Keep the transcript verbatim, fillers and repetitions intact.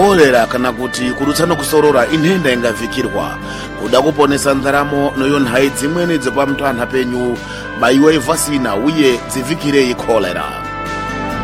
kolera kana kuti kulutsana kusorora inhenda ingavikirwa. Kuda kuponesa ndaramo noyo nthawi dzimweni dzopamtantha penyu baiwa ivasina uye dzivikire ikolera.